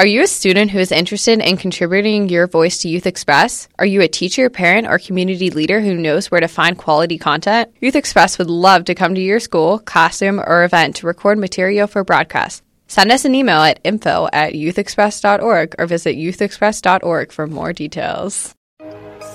Are you a student who is interested in contributing your voice to Youth Express? Are you a teacher, parent, or community leader who knows where to find quality content? Youth Express would love to come to your school, classroom, or event to record material for broadcast. Send us an email at info@youthexpress.org or visit youthexpress.org for more details.